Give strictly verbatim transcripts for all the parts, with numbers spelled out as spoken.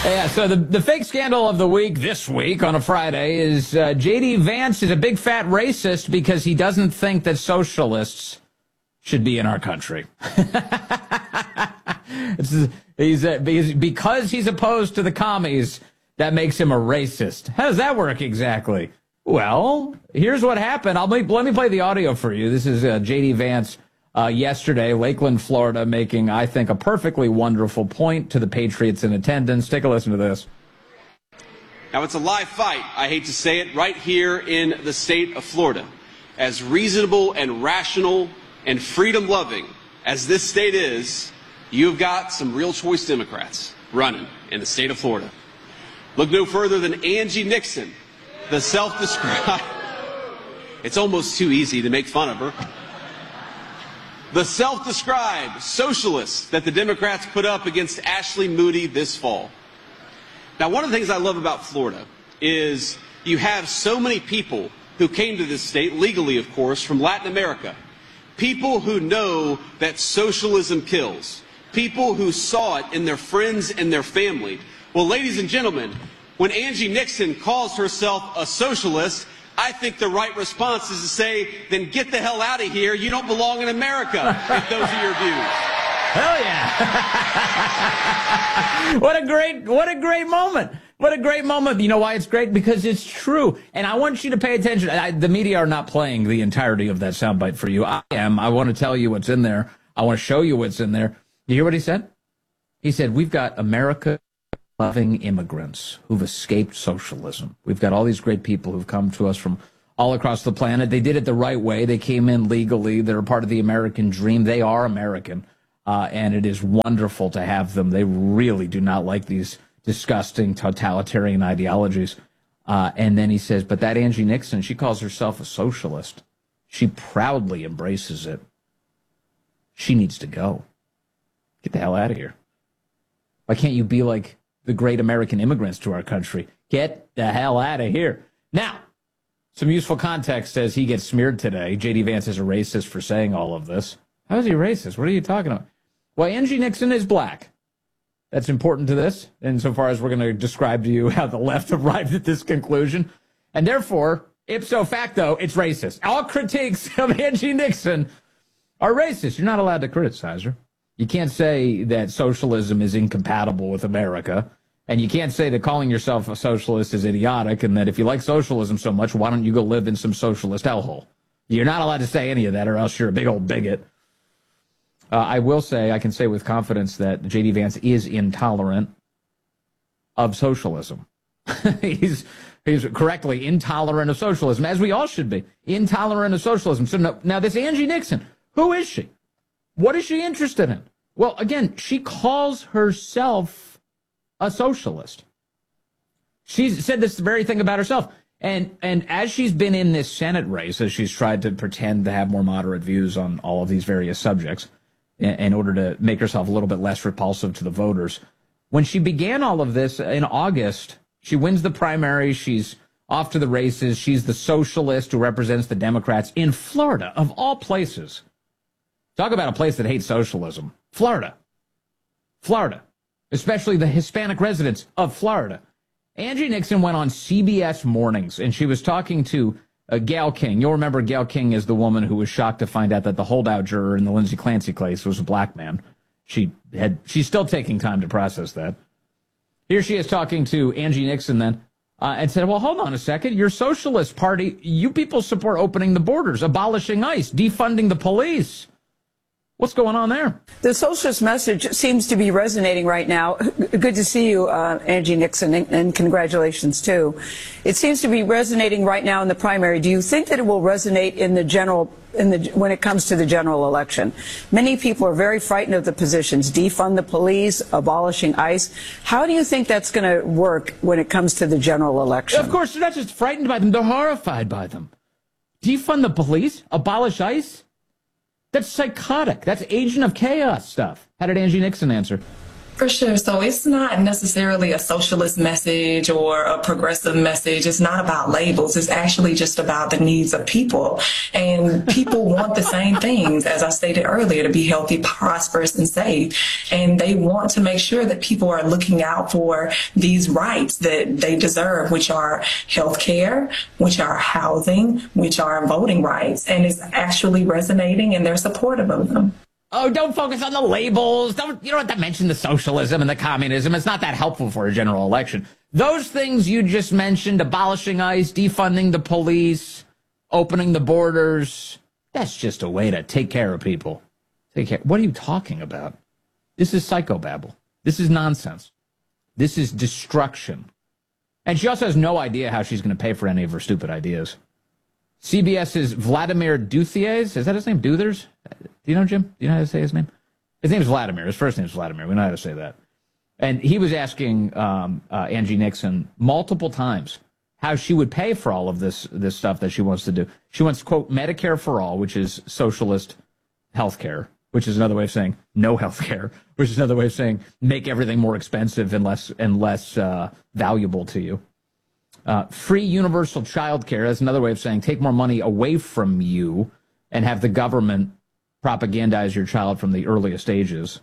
Yeah, so the, the fake scandal of the week this week on a Friday is uh, J D. Vance is a big fat racist because he doesn't think that socialists should be in our country. it's, he's, uh, he's, because he's opposed to the commies, that makes him a racist. How does that work exactly? Well, here's what happened. I'll make, let me play the audio for you. This is uh, J D. Vance uh, yesterday, Lakeland, Florida, making, I think, a perfectly wonderful point to the patriots in attendance. Take a listen to this. Now, it's a live fight, I hate to say it, right here in the state of Florida. As reasonable and rational and freedom-loving as this state is, you've got some real choice Democrats running in the state of Florida. Look no further than Angie Nixon, the self-described... It's almost too easy to make fun of her. The self-described socialist that the Democrats put up against Ashley Moody this fall. Now, one of the things I love about Florida is you have so many people who came to this state, legally, of course, from Latin America. People who know that socialism kills. People who saw it in their friends and their family. Well, ladies and gentlemen, when Angie Nixon calls herself a socialist, I think the right response is to say, then get the hell out of here. You don't belong in America if those are your views. Hell yeah. What a great, what a great moment. What a great moment. You know why it's great? Because it's true. And I want you to pay attention. I, the media are not playing the entirety of that soundbite for you. I am. I want to tell you what's in there. I want to show you what's in there. You hear what he said? He said, we've got America loving immigrants who've escaped socialism. We've got all these great people who've come to us from all across the planet. They did it the right way. They came in legally. They're a part of the American dream. They are American. Uh, and it is wonderful to have them. They really do not like these disgusting totalitarian ideologies. Uh, and then he says, but that Angie Nixon, she calls herself a socialist. She proudly embraces it. She needs to go. Get the hell out of here. Why can't you be like the great American immigrants to our country? Get the hell out of here. Now, some useful context as he gets smeared today. J D. Vance is a racist for saying all of this. How is he racist? What are you talking about? Well, Angie Nixon is black. That's important to this, insofar as we're going to describe to you how the left arrived at this conclusion. And therefore, ipso facto, it's racist. All critiques of Angie Nixon are racist. You're not allowed to criticize her. You can't say that socialism is incompatible with America. And you can't say that calling yourself a socialist is idiotic, and that if you like socialism so much, why don't you go live in some socialist hellhole? You're not allowed to say any of that, or else you're a big old bigot. Uh, I will say, I can say with confidence that J D. Vance is intolerant of socialism. he's he's correctly intolerant of socialism, as we all should be. Intolerant of socialism. So no, now this Angie Nixon, who is she? What is she interested in? Well, again, she calls herself a socialist. She's said this very thing about herself. And and as she's been in this Senate race, as she's tried to pretend to have more moderate views on all of these various subjects in, in order to make herself a little bit less repulsive to the voters, when she began all of this in August, she wins the primary. She's off to the races. She's the socialist who represents the Democrats in Florida, of all places. Talk about a place that hates socialism. Florida. Florida. Especially the Hispanic residents of Florida. Angie Nixon went on C B S Mornings, and she was talking to uh, Gayle King. You'll remember Gayle King is the woman who was shocked to find out that the holdout juror in the Lindsey Clancy case was a black man. She had, she's still taking time to process that. Here she is talking to Angie Nixon then, uh, and said, well, hold on a second. Your Socialist Party, you people support opening the borders, abolishing ICE, defunding the police. What's going on there? The socialist message seems to be resonating right now. Good to see you, uh, Angie Nixon, and, and congratulations, too. It seems to be resonating right now in the primary. Do you think that it will resonate in the general, in the, when it comes to the general election? Many people are very frightened of the positions, defund the police, abolishing ICE. How do you think that's going to work when it comes to the general election? Of course, they're not just frightened by them, they're horrified by them. Defund the police? Abolish ICE? That's psychotic. That's agent of chaos stuff. How did Angie Nixon answer? For sure. So it's not necessarily a socialist message or a progressive message. It's not about labels. It's actually just about the needs of people. And people want the same things, as I stated earlier, to be healthy, prosperous, and safe. And they want to make sure that people are looking out for these rights that they deserve, which are health care, which are housing, which are voting rights. And it's actually resonating, and they're supportive of them. Oh, don't focus on the labels. Don't, you don't have to mention the socialism and the communism. It's not that helpful for a general election. Those things you just mentioned, abolishing ICE, defunding the police, opening the borders, that's just a way to take care of people. Take care. What are you talking about? This is psychobabble. This is nonsense. This is destruction. And she also has no idea how she's going to pay for any of her stupid ideas. CBS's Vladimir Duthers, is that his name? Duthers? Do you know Jim? Do you know how to say his name? His name is Vladimir. His first name is Vladimir. We know how to say that. And he was asking um, uh, Angie Nixon multiple times how she would pay for all of this this stuff that she wants to do. She wants, quote, Medicare for all, which is socialist health care, which is another way of saying no health care, which is another way of saying make everything more expensive and less and less uh, valuable to you. Uh, free universal child care, that's another way of saying take more money away from you and have the government propagandize your child from the earliest ages.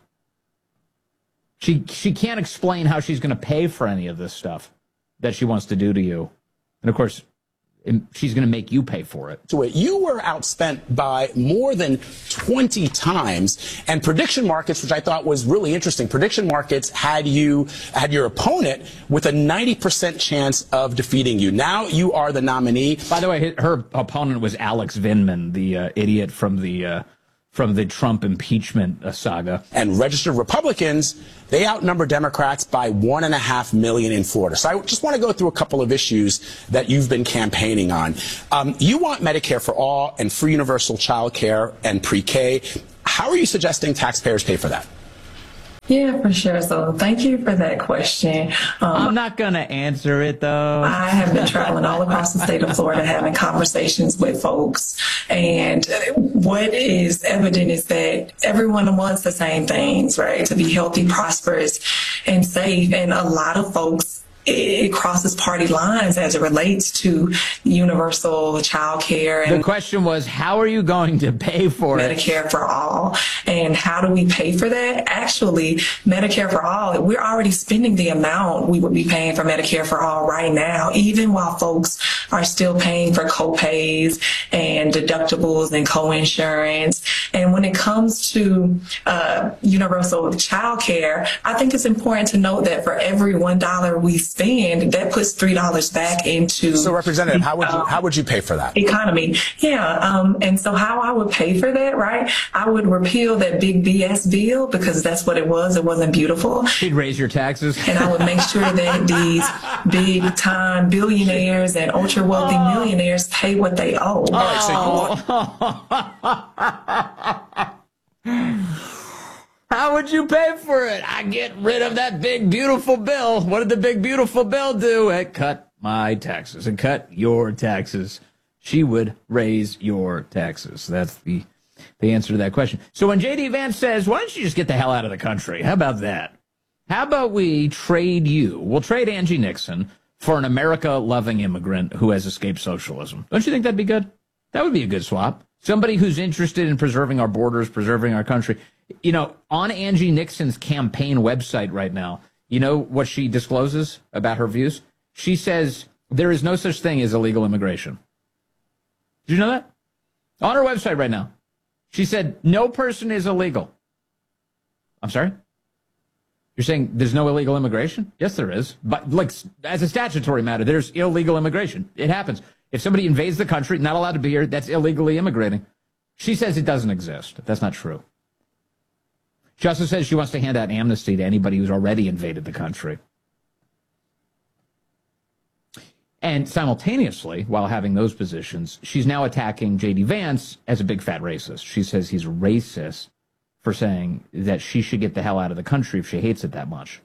She she can't explain how she's going to pay for any of this stuff that she wants to do to you. And of course, she's going to make you pay for it. To it, you were outspent by more than twenty times, and prediction markets, which I thought was really interesting, prediction markets had you had your opponent with a ninety percent chance of defeating you. Now you are the nominee. By the way, her opponent was Alex Vindman, the uh, idiot from the uh, from the Trump impeachment uh, saga. And registered Republicans, they outnumber Democrats by one and a half million in Florida. So I just want to go through a couple of issues that you've been campaigning on. Um, you want Medicare for all and free universal child care and pre-K. How are you suggesting taxpayers pay for that? Yeah, for sure. So thank you for that question. Um, I'm not going to answer it, though. I have been traveling all across the state of Florida having conversations with folks. And what is evident is that everyone wants the same things, right? To be healthy, prosperous, and safe. And a lot of folks, it crosses party lines as it relates to universal child care. And the question was, how are you going to pay for Medicare it? Medicare for all. And how do we pay for that? Actually, Medicare for all, we're already spending the amount we would be paying for Medicare for all right now, even while folks are still paying for co-pays and deductibles and co-insurance. And when it comes to uh, universal child care, I think it's important to note that for every one dollar we spend, that puts three dollars back into. So, Representative, how would you um, how would you pay for that? Economy, yeah. Um, and so, how I would pay for that, right? I would repeal that big B S bill because that's what it was. It wasn't beautiful. She'd raise your taxes, and I would make sure that these big time billionaires and ultra wealthy oh. millionaires pay what they owe. All right, so you want. How would you pay for it? I get rid of that big, beautiful bill. What did the big, beautiful bill do? It cut my taxes. It cut your taxes. She would raise your taxes. That's the, the answer to that question. So when J D Vance says, why don't you just get the hell out of the country? How about that? How about we trade you? We'll trade Angie Nixon for an America-loving immigrant who has escaped socialism. Don't you think that'd be good? That would be a good swap. Somebody who's interested in preserving our borders, preserving our country. You know, on Angie Nixon's campaign website right now, you know what she discloses about her views? She says there is no such thing as illegal immigration. Did you know that? On her website right now. She said no person is illegal. I'm sorry? You're saying there's no illegal immigration? Yes, there is. But like as a statutory matter, there's illegal immigration. It happens. If somebody invades the country, not allowed to be here, that's illegally immigrating. She says it doesn't exist. That's not true. She also says she wants to hand out amnesty to anybody who's already invaded the country. And simultaneously, while having those positions, she's now attacking J D Vance as a big fat racist. She says he's racist for saying that she should get the hell out of the country if she hates it that much.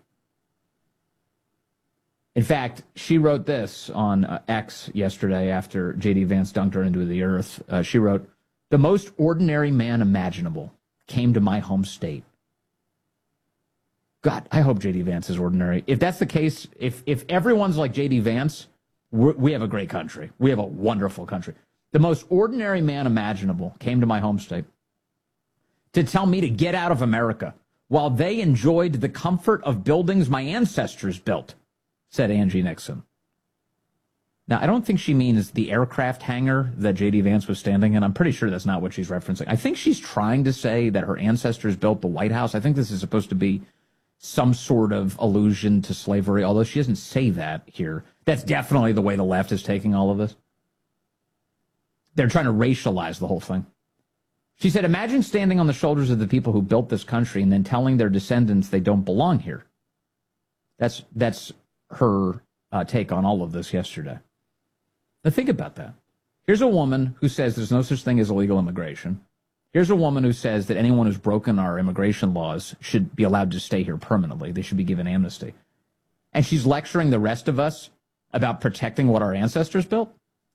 In fact, she wrote this on uh, X yesterday after J D Vance dunked her into the earth. Uh, she wrote, "The most ordinary man imaginable came to my home state. God, I hope J D Vance is ordinary. If that's the case, if if everyone's like J D Vance, we're, we have a great country. We have a wonderful country. The most ordinary man imaginable came to my home state to tell me to get out of America while they enjoyed the comfort of buildings my ancestors built, said Angie Nixon. Now, I don't think she means the aircraft hangar that J D Vance was standing in. I'm pretty sure that's not what she's referencing. I think she's trying to say that her ancestors built the White House. I think this is supposed to be some sort of allusion to slavery, although she doesn't say that here. That's definitely the way the left is taking all of this. They're trying to racialize the whole thing. She said, imagine standing on the shoulders of the people who built this country and then telling their descendants they don't belong here. That's that's her uh, take on all of this yesterday. Now think about that. Here's a woman who says there's no such thing as illegal immigration. Here's a woman who says that anyone who's broken our immigration laws should be allowed to stay here permanently. They should be given amnesty. And she's lecturing the rest of us about protecting what our ancestors built?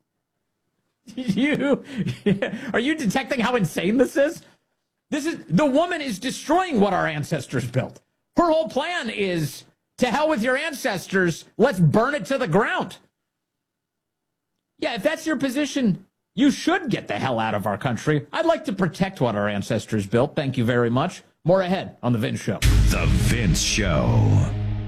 You, are you detecting how insane this is? This is the woman is destroying what our ancestors built. Her whole plan is to hell with your ancestors. Let's burn it to the ground. Yeah, if that's your position, you should get the hell out of our country. I'd like to protect what our ancestors built. Thank you very much. More ahead on The Vince Show. The Vince Show.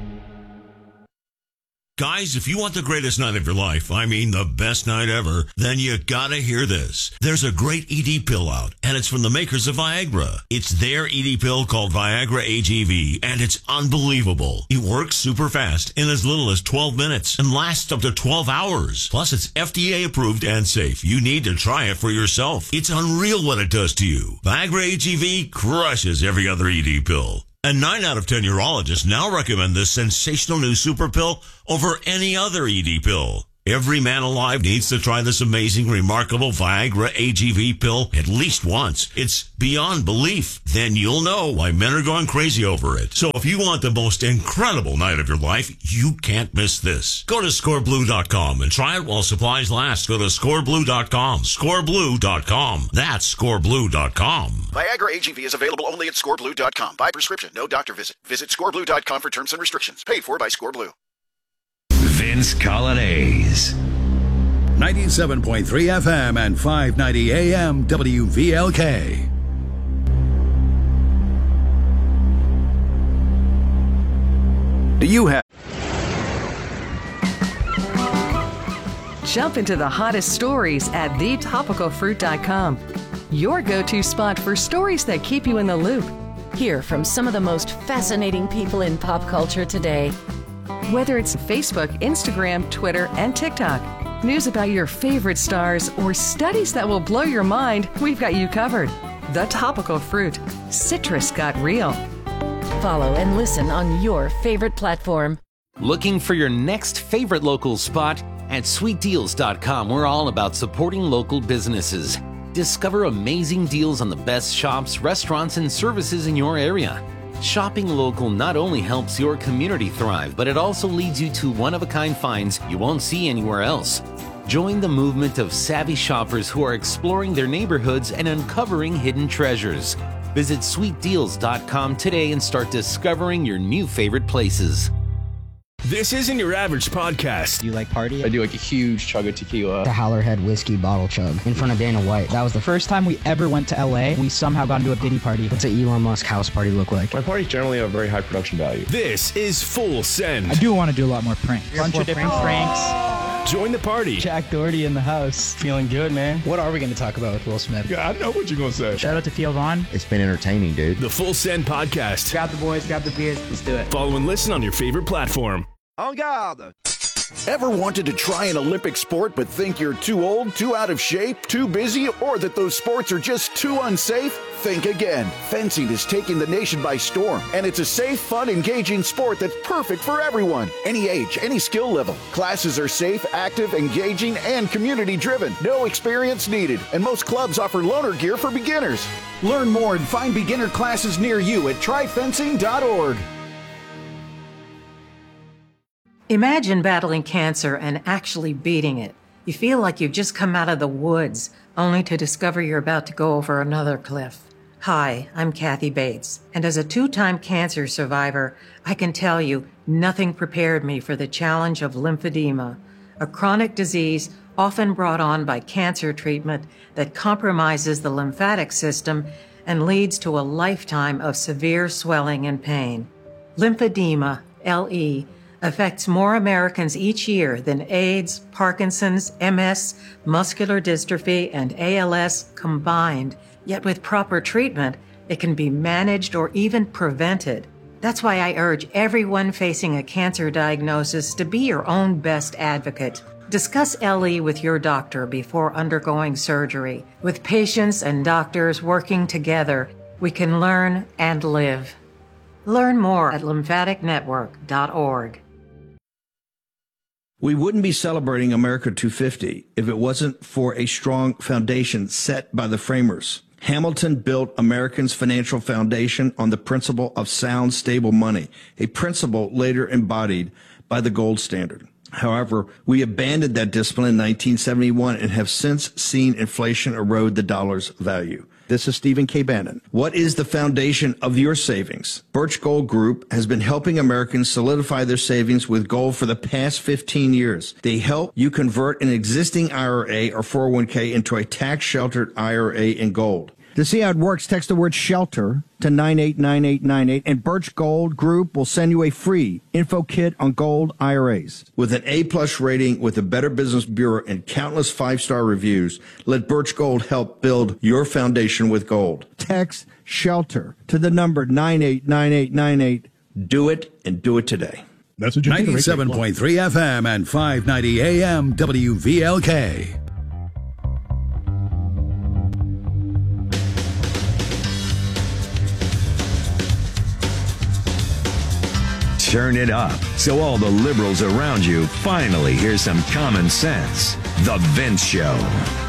Guys, if you want the greatest night of your life, I mean the best night ever, then you gotta hear this. There's a great E D pill out, and it's from the makers of Viagra. It's their E D pill called Viagra A G V, and it's unbelievable. It works super fast in as little as twelve minutes and lasts up to twelve hours. Plus, it's F D A approved and safe. You need to try it for yourself. It's unreal what it does to you. Viagra A G V crushes every other E D pill. And nine out of ten urologists now recommend this sensational new super pill over any other E D pill. Every man alive needs to try this amazing, remarkable Viagra A G V pill at least once. It's beyond belief. Then you'll know why men are going crazy over it. So if you want the most incredible night of your life, you can't miss this. Go to score blue dot com and try it while supplies last. Go to score blue dot com. score blue dot com. That's score blue dot com. Viagra A G V is available only at score blue dot com. By prescription, no doctor visit. Visit score blue dot com for terms and restrictions. Paid for by ScoreBlue. Vince Colonnese. ninety-seven point three F M and five ninety A M W V L K. Do you have... Jump into the hottest stories at the topical fruit dot com. Your go-to spot for stories that keep you in the loop. Hear from some of the most fascinating people in pop culture today. Whether it's Facebook, Instagram, Twitter, and TikTok, news about your favorite stars, or studies that will blow your mind, we've got you covered. The Topical Fruit. Citrus got real. Follow and listen on your favorite platform. Looking for your next favorite local spot? At sweet deals dot com, we're all about supporting local businesses. Discover amazing deals on the best shops, restaurants, and services in your area. Shopping local not only helps your community thrive, but it also leads you to one-of-a-kind finds you won't see anywhere else. Join the movement of savvy shoppers who are exploring their neighborhoods and uncovering hidden treasures. Visit sweet deals dot com today and start discovering your new favorite places. This isn't your average podcast. Do you like party? I do like a huge chug of tequila. The Howlerhead whiskey bottle chug in front of Dana White. That was the first time we ever went to L A. We somehow got into a Diddy party. What's an Elon Musk house party look like? My parties generally have very high production value. This is Full Send. I do want to do a lot more pranks. A bunch of different pranks. pranks. Join the party. Jack Doherty in the house. Feeling good, man. What are we going to talk about with Will Smith? Yeah, I know what you're going to say. Shout out to Theo Vaughn. It's been entertaining, dude. The Full Send podcast. Grab the boys, grab the beers. Let's do it. Follow and listen on your favorite platform. En garde! Ever wanted to try an Olympic sport but think you're too old, too out of shape, too busy, or that those sports are just too unsafe? Think again. Fencing is taking the nation by storm, and it's a safe, fun, engaging sport that's perfect for everyone. Any age, any skill level. Classes are safe, active, engaging, and community-driven. No experience needed, and most clubs offer loaner gear for beginners. Learn more and find beginner classes near you at try fencing dot org. Imagine battling cancer and actually beating it. You feel like you've just come out of the woods, only to discover you're about to go over another cliff. Hi, I'm Kathy Bates, and as a two-time cancer survivor, I can tell you nothing prepared me for the challenge of lymphedema, a chronic disease often brought on by cancer treatment that compromises the lymphatic system and leads to a lifetime of severe swelling and pain. Lymphedema, L E, affects more Americans each year than AIDS, Parkinson's, M S, muscular dystrophy, and A L S combined. Yet with proper treatment, it can be managed or even prevented. That's why I urge everyone facing a cancer diagnosis to be your own best advocate. Discuss L E with your doctor before undergoing surgery. With patients and doctors working together, we can learn and live. Learn more at lymphatic network dot org. We wouldn't be celebrating America two fifty if it wasn't for a strong foundation set by the framers. Hamilton built Americans' financial foundation on the principle of sound, stable money, a principle later embodied by the gold standard. However, we abandoned that discipline in nineteen seventy-one and have since seen inflation erode the dollar's value. This is Stephen K. Bannon. What is the foundation of your savings? Birch Gold Group has been helping Americans solidify their savings with gold for the past fifteen years. They help you convert an existing I R A or four oh one k into a tax-sheltered I R A in gold. To see how it works, text the word SHELTER to nine eight nine eight nine eight, and Birch Gold Group will send you a free info kit on gold I R As. With an A-plus rating with the Better Business Bureau and countless five-star reviews, let Birch Gold help build your foundation with gold. Text SHELTER to the number nine eight nine eight nine eight. Do it, and do it today. That's ninety-seven point three F M and five ninety A M W V L K. Turn it up so all the liberals around you finally hear some common sense. The Vince Show.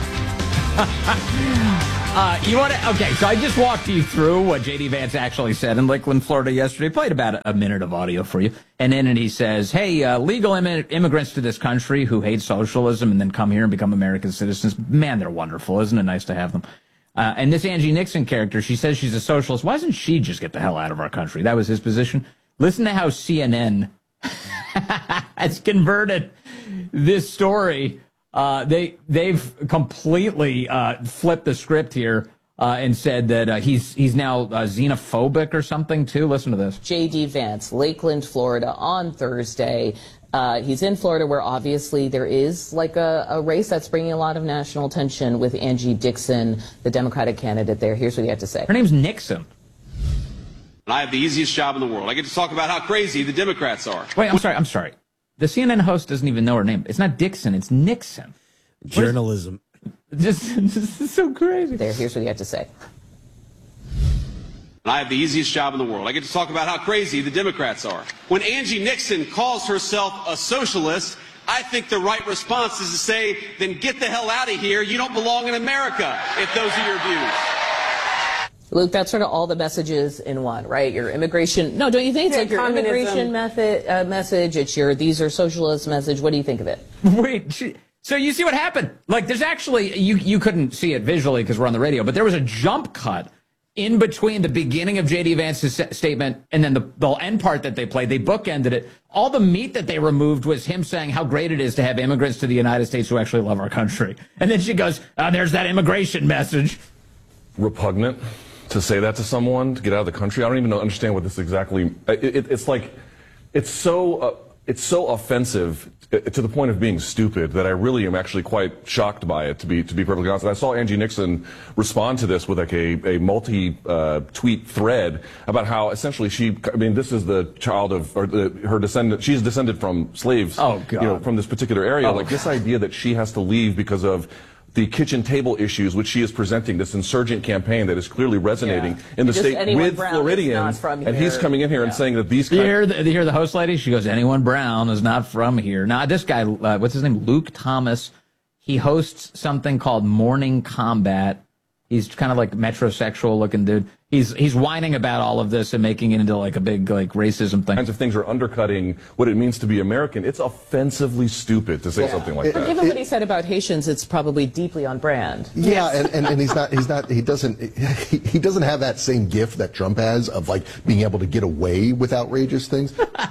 uh, you want to? Okay, so I just walked you through what J D Vance actually said in Lakeland, Florida yesterday. Played about a minute of audio for you. And then he says, hey, uh, legal Im- immigrants to this country who hate socialism and then come here and become American citizens, man, they're wonderful. Isn't it nice to have them? Uh, and this Angie Nixon character, she says she's a socialist. Why doesn't she just get the hell out of our country? That was his position. Listen to how C N N has converted this story. Uh, they, they've completely uh, flipped the script here uh, and said that uh, he's he's now uh, xenophobic or something, too. Listen to this. J D Vance, Lakeland, Florida, on Thursday. Uh, he's in Florida, where obviously there is like a, a race that's bringing a lot of national attention with Angie Dixon, the Democratic candidate there. Here's what he had to say. Her name's Nixon. And I have the easiest job in the world. I get to talk about how crazy the Democrats are. Wait, I'm sorry. I'm sorry. The C N N host doesn't even know her name. It's not Dixon. It's Nixon. Journalism. Just, this is so crazy. There, here's what he had to say. And I have the easiest job in the world. I get to talk about how crazy the Democrats are. When Angie Nixon calls herself a socialist, I think the right response is to say, then get the hell out of here. You don't belong in America if those are your views. Luke, that's sort of all the messages in one, right? Your immigration, no, don't you think? It's Yeah, like your communism. immigration method, uh, message, it's your these are socialist message. What do you think of it? Wait, she, so you see what happened? Like, there's actually, you, you couldn't see it visually because we're on the radio, but there was a jump cut in between the beginning of J D Vance's statement and then the, the end part that they played. They bookended it. All the meat that they removed was him saying how great it is to have immigrants to the United States who actually love our country. And then she goes, oh, there's that immigration message. Repugnant to say that to someone, to get out of the country. I don't even know, understand what this exactly, it, it, it's like, it's so, uh, it's so offensive to the point of being stupid that I really am actually quite shocked by it, to be to be perfectly honest. And I saw Angie Nixon respond to this with like a, a multi-tweet uh, thread about how essentially she, I mean, this is the child of, or the, her descendant, she's descended from slaves, oh, God. you know, from this particular area. Oh, like God. this idea that she has to leave because of the kitchen table issues which she is presenting, this insurgent campaign that is clearly resonating Yeah. in the Just state anyone with brown is Floridians, not from and he's here. coming in here and saying that these Do you kind hear the, do you hear the host lady? She goes, anyone brown is not from here. Now, this guy, uh, what's his name? Luke Thomas. He hosts something called Morning Combat He's kind of like metrosexual looking dude. He's he's whining about all of this and making it into like a big like racism thing. Kinds of things are undercutting what it means to be American. It's offensively stupid to say yeah. something like but that. Given what he said about Haitians, it's probably deeply on brand. Yeah, and, and, and he's not he's not he doesn't he, he doesn't have that same gift that Trump has of like being able to get away with outrageous things.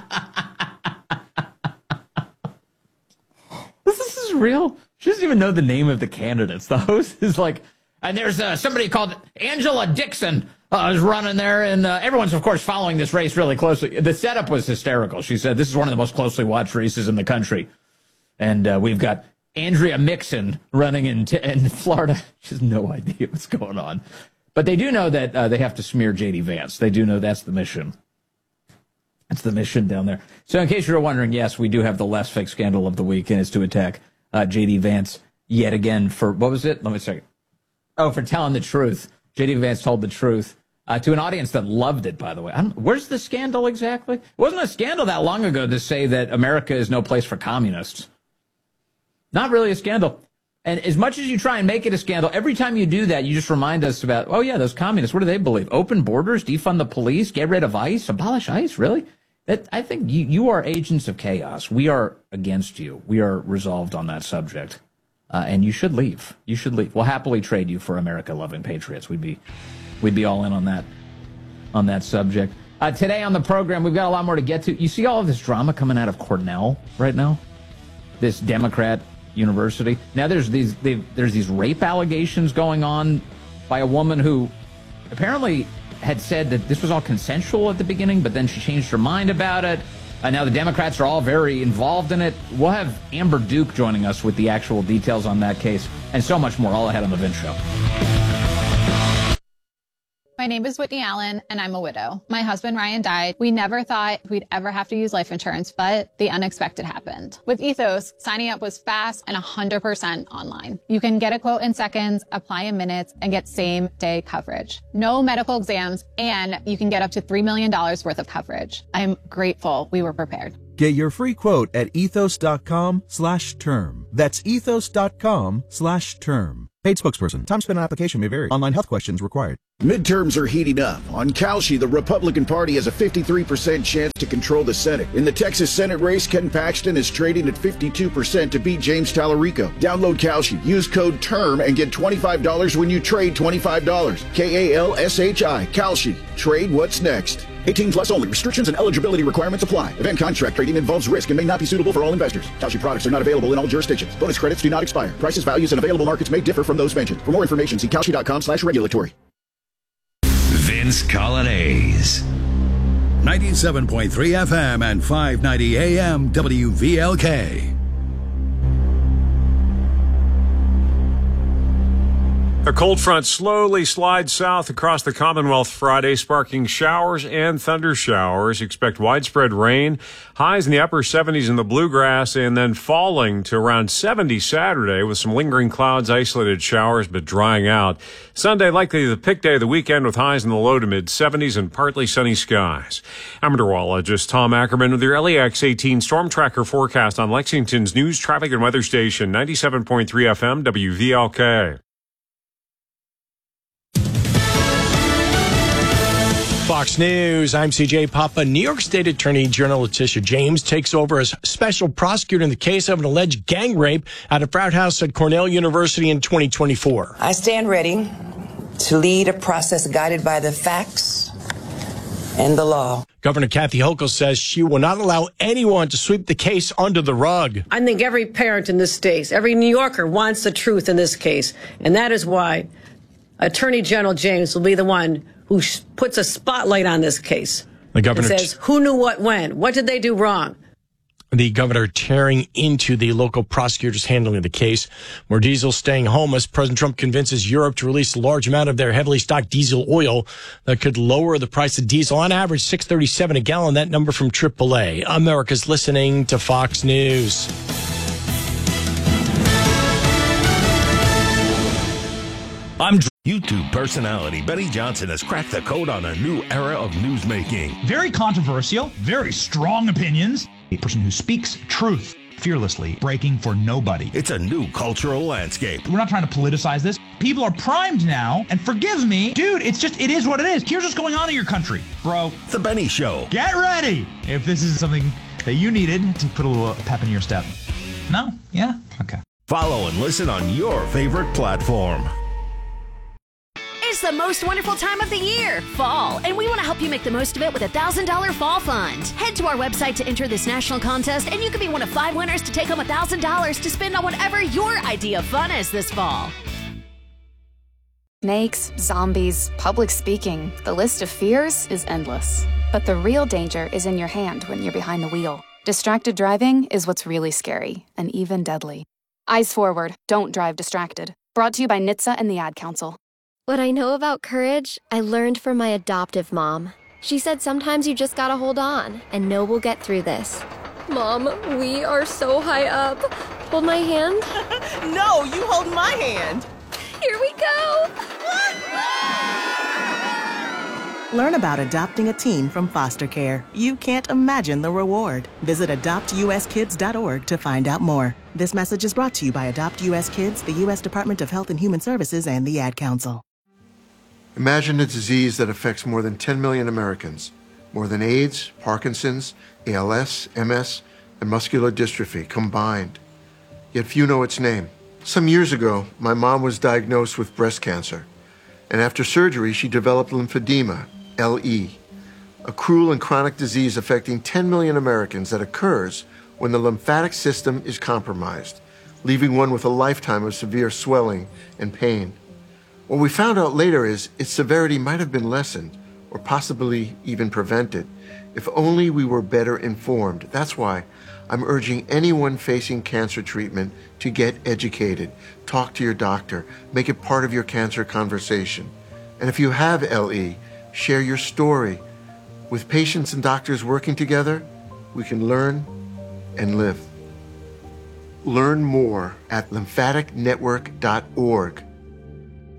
this, this is real. She doesn't even know the name of the candidates. The host is like, and there's uh, somebody called Angela Dixon uh, is running there, and uh, everyone's, of course, following this race really closely. The setup was hysterical. She said, this is one of the most closely watched races in the country. And uh, we've got Andrea Mixon running in, t- in Florida. She has no idea what's going on. But they do know that uh, they have to smear J D Vance. They do know that's the mission. That's the mission down there. So in case you're wondering, yes, we do have the less fake scandal of the week, and it's to attack uh, J D Vance yet again for, what was it? Let me check. Oh, for telling the truth. J D Vance told the truth uh, to an audience that loved it, by the way. I don't, where's the scandal exactly? It wasn't a scandal that long ago to say that America is no place for communists. Not really a scandal. And as much as you try and make it a scandal, every time you do that, you just remind us about, oh, yeah, those communists, what do they believe? Open borders, defund the police, get rid of ICE, abolish ICE, really? That, I think you, you are agents of chaos. We are against you. We are resolved on that subject. Uh, and you should leave. You should leave. We'll happily trade you for America-loving patriots. We'd be, we'd be all in on that, on that subject. Uh, today on the program, we've got a lot more to get to. You see all of this drama coming out of Cornell right now? This Democrat university. Now there's these, there's these rape allegations going on by a woman who apparently had said that this was all consensual at the beginning, but then she changed her mind about it. Uh, now the Democrats are all very involved in it. We'll have Amber Duke joining us with the actual details on that case and so much more all ahead on the Vince Show. My name is Whitney Allen, and I'm a widow. My husband, Ryan, died. We never thought we'd ever have to use life insurance, but the unexpected happened. With Ethos, signing up was fast and one hundred percent online. You can get a quote in seconds, apply in minutes, and get same-day coverage. No medical exams, and you can get up to three million dollars worth of coverage. I'm grateful we were prepared. Get your free quote at ethos.com slash term. That's ethos.com slash term. Paid spokesperson. Time spent on application may vary. Online health questions required. Midterms are heating up. On Kalshi, the Republican Party has a fifty-three percent chance to control the Senate. In the Texas Senate race, Ken Paxton is trading at fifty-two percent to beat James Tallarico. Download Kalshi. Use code TERM and get twenty-five dollars when you trade twenty-five dollars. K A L S H I. Kalshi. Trade what's next. eighteen plus only. Restrictions and eligibility requirements apply. Event contract trading involves risk and may not be suitable for all investors. Kalshi products are not available in all jurisdictions. Bonus credits do not expire. Prices, values, and available markets may differ from those mentioned. For more information, see kalshi.com slash regulatory. Vince Colonnese. ninety-seven point three F M and five ninety A M W V L K. A cold front slowly slides south across the Commonwealth Friday, sparking showers and thunder showers. Expect widespread rain, highs in the upper seventies in the bluegrass, and then falling to around seventy Saturday with some lingering clouds, isolated showers, but drying out. Sunday, likely the pick day of the weekend with highs in the low to mid seventies and partly sunny skies. I'm meteorologist Tom Ackerman with your L E X eighteen Storm Tracker forecast on Lexington's news, traffic, and weather station, ninety-seven point three F M W V L K. Fox News, I'm C J Papa. New York State Attorney General Letitia James takes over as special prosecutor in the case of an alleged gang rape at a frat house at Cornell University in twenty twenty-four. I stand ready to lead a process guided by the facts and the law. Governor Kathy Hochul says she will not allow anyone to sweep the case under the rug. I think every parent in this state, every New Yorker wants the truth in this case, and that is why Attorney General James will be the one who puts a spotlight on this case. The governor says, who knew what when? What did they do wrong? The governor tearing into the local prosecutors handling the case. More diesel staying home as President Trump convinces Europe to release a large amount of their heavily stocked diesel oil that could lower the price of diesel on average six thirty-seven a gallon. That number from triple A. America's listening to Fox News. I'm YouTube personality Benny Johnson has cracked the code on a new era of newsmaking. Very controversial, very strong opinions. A person who speaks truth fearlessly, breaking for nobody. It's a new cultural landscape. We're not trying to politicize this. People are primed now, and forgive me, dude, it's just, it is what it is. Here's what's going on in your country, bro. The Benny Show. Get ready if this is something that you needed to put a little pep in your step. No? Yeah? Okay. Follow and listen on your favorite platform. It's the most wonderful time of the year, fall, and we want to help you make the most of it with a one thousand dollars Fall Fund. Head to our website to enter this national contest, and you can be one of five winners to take home one thousand dollars to spend on whatever your idea of fun is this fall. Snakes, zombies, public speaking, the list of fears is endless. But the real danger is in your hand when you're behind the wheel. Distracted driving is what's really scary, and even deadly. Eyes forward, don't drive distracted. Brought to you by N H T S A and the Ad Council. What I know about courage, I learned from my adoptive mom. She said sometimes you just gotta hold on and know we'll get through this. Mom, we are so high up. Hold my hand. No, you hold my hand. Here we go. Learn about adopting a teen from foster care. You can't imagine the reward. Visit adopt u s kids dot org to find out more. This message is brought to you by Adopt U S Kids, the U S Department of Health and Human Services, and the Ad Council. Imagine a disease that affects more than ten million Americans, more than AIDS, Parkinson's, A L S, M S, and muscular dystrophy combined. Yet few know its name. Some years ago, my mom was diagnosed with breast cancer, and after surgery, she developed lymphedema, L E, a cruel and chronic disease affecting ten million Americans that occurs when the lymphatic system is compromised, leaving one with a lifetime of severe swelling and pain. What we found out later is its severity might have been lessened or possibly even prevented if only we were better informed. That's why I'm urging anyone facing cancer treatment to get educated. Talk to your doctor. Make it part of your cancer conversation. And if you have L E, share your story. With patients and doctors working together, we can learn and live. Learn more at lymphatic network dot org.